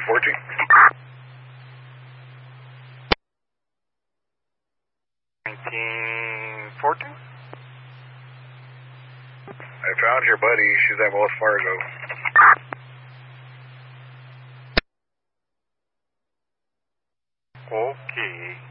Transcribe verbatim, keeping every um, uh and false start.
fourteen. nineteen fourteen? I found your buddy. She's at Wells Fargo. Okay.